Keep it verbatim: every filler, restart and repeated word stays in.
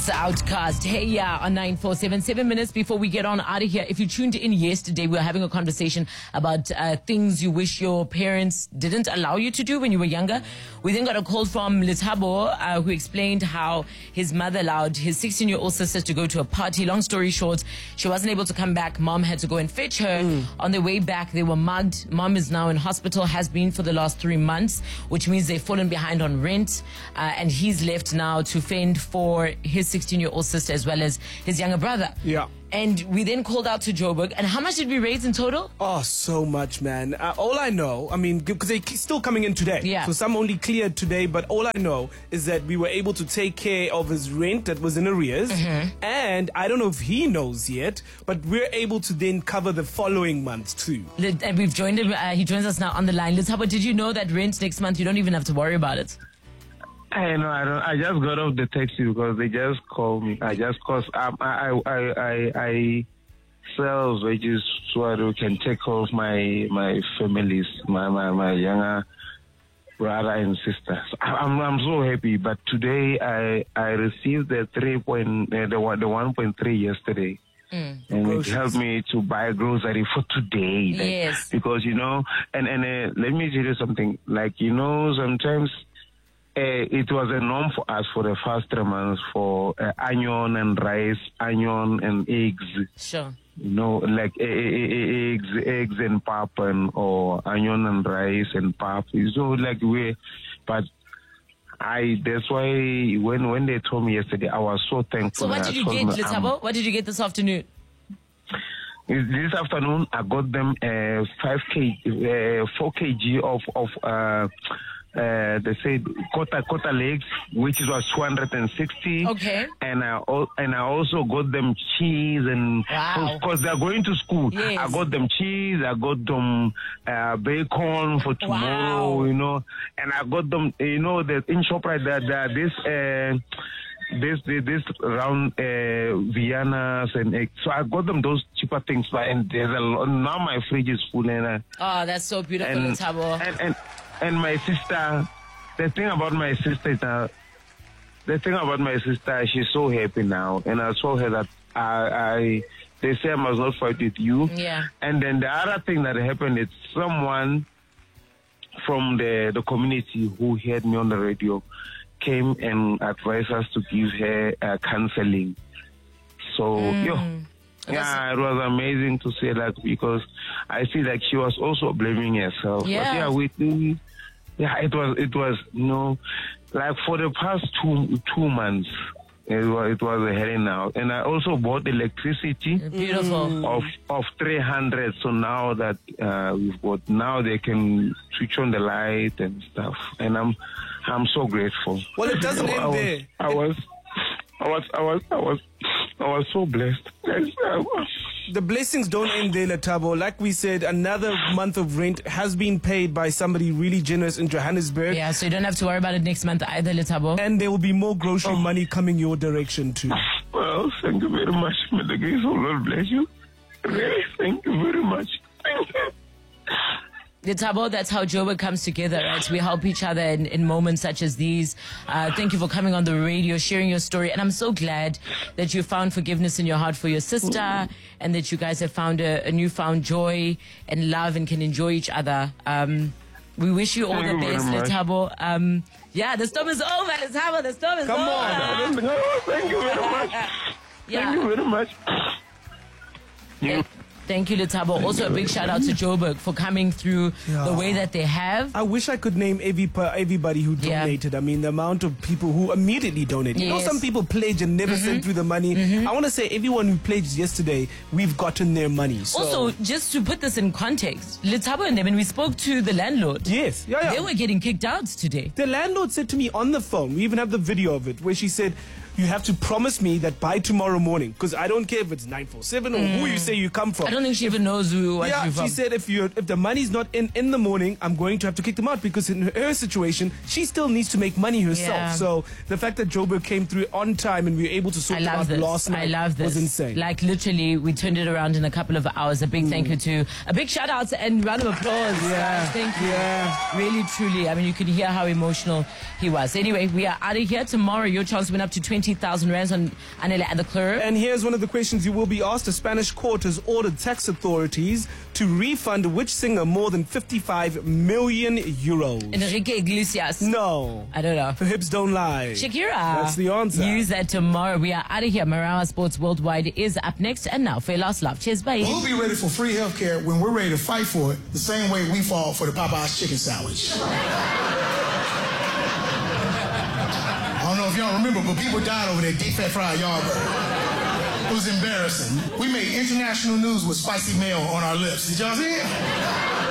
It's Outcast. Hey, yeah, on nine four seven. Seven minutes before we get on out of here. If you tuned in yesterday, we were having a conversation about uh, things you wish your parents didn't allow you to do when you were younger. We then got a call from Lethabo, uh, who explained how his mother allowed his sixteen-year-old sister to go to a party. Long story short, she wasn't able to come back. Mom had to go and fetch her. Mm. On their way back, they were mugged. Mom is now in hospital, has been for the last three months, which means they've fallen behind on rent. Uh, and he's left now to fend for his sixteen-year-old sister as well as his younger brother. Yeah. And we then called out to Joburg. And how much did we raise in total? Oh, so much, man. Uh, all I know, I mean, because they're still coming in today. Yeah. So some only cleared today, but all I know is that we were able to take care of his rent that was in arrears. Mm-hmm. And I don't know if he knows yet, but we're able to then cover the following months too. And we've joined him. Uh, he joins us now on the line. Let's how about, did you know that rent next month, you don't even have to worry about it? I know. I don't. I just got off the taxi because they just called me. I just cause um, I I I I, I sell veggies so I can take care of my my families, my my, my younger brother and sister. So I'm I'm so happy. But today I I received the three point uh, the one the one point three yesterday. Mm. And groceries. It helped me to buy grocery for today. Like, yes. Because you know, and and uh, let me tell you something. Like you know, sometimes. Uh, it was a norm for us for the first three months for uh, onion and rice, onion and eggs. Sure. You know, like uh, eggs, eggs and pap, and or onion and rice and pap. So like we, but I. That's why when when they told me yesterday, I was so thankful. So what did you get, Lethabo? What did you get this afternoon? This afternoon, I got them uh, five k, uh, four kg of of. Uh, Uh, they said quarter quarter legs, which was two hundred sixty. Okay. And I and I also got them cheese and wow. Because they're going to school. Yes. I got them cheese. I got them uh, bacon for tomorrow. Wow. You know, and I got them. You know, the in ShopRite that that this. Uh, This this, this round uh, Viennas and eggs. So I got them those cheaper things, and there's a lot, now my fridge is full. And uh, oh, that's so beautiful, and, Lethabo. And, and and my sister, the thing about my sister is uh, the thing about my sister, she's so happy now, and I told her that I, I they say I must not fight with you. Yeah. And then the other thing that happened is someone from the the community who heard me on the radio came and advised us to give her uh, counseling. So, mm. yo, yeah, it was amazing to see that because I feel like she was also blaming herself. Yeah, but yeah, we do. Yeah, it was, it was, you know, like for the past two two months, it was it was a heading out, and I also bought electricity. Beautiful of of three hundred. So now that uh, we've got, now they can switch on the light and stuff, and I'm. I'm so grateful. Well, it doesn't end there. I was, I was, I was, I was, I was so blessed. The blessings don't end there, Lethabo. Like we said, another month of rent has been paid by somebody really generous in Johannesburg. Yeah, so you don't have to worry about it next month either, Lethabo. And there will be more grocery oh. money coming your direction too. Well, thank you very much. May the grace of Lord bless you. Really, thank you very much. Thank you. Lethabo, that's how Joburg comes together, right? We help each other in, in moments such as these. Uh, thank you for coming on the radio, sharing your story. And I'm so glad that you found forgiveness in your heart for your sister mm-hmm. and that you guys have found a, a newfound joy and love and can enjoy each other. Um, we wish you all thank the you best, Lethabo. Um, yeah, the storm is over, Lethabo. The storm is Come over. Come on. Thank you very much. Yeah. Thank you very much. You. Thank you, Lethabo. Also, a big shout out to Joburg for coming through yeah. the way that they have. I wish I could name every everybody who donated. Yeah. I mean, the amount of people who immediately donated. Yes. You know, some people pledge and never mm-hmm. send through the money. Mm-hmm. I want to say everyone who pledged yesterday, we've gotten their money. So. Also, just to put this in context, Lethabo and them, when we spoke to the landlord, yes, yeah, yeah. they were getting kicked out today. The landlord said to me on the phone, we even have the video of it, where she said, you have to promise me that by tomorrow morning, because I don't care if it's nine four seven or mm. who you say you come from. I don't think she even knows who what yeah, you're from. from. She said if you if the money's not in in the morning, I'm going to have to kick them out because in her situation, she still needs to make money herself. Yeah. So the fact that Joburg came through on time and we were able to sort it out this. last night I love this. was insane. Like literally, we turned it around in a couple of hours. A big mm. thank you to, a big shout out and round of applause. Yeah. Thank you. Yeah. Really, truly. I mean, you could hear how emotional he was. Anyway, we are out of here tomorrow. Your chance to win up to twenty seventy thousand rands on Anele at the club. And here's one of the questions you will be asked. A Spanish court has ordered tax authorities to refund which singer more than fifty-five million euros? Enrique Iglesias. No. I don't know. Her hips don't lie. Shakira. That's the answer. Use that tomorrow. We are out of here. Marama Sports Worldwide is up next. And now for your last love. Cheers, bye. We'll be ready for free health care when we're ready to fight for it the same way we fought for the Popeye's chicken sandwich. I don't know if y'all remember, but people died over that deep fat fried Yardbird. It was embarrassing. We made international news with spicy mayo on our lips. Did y'all see it?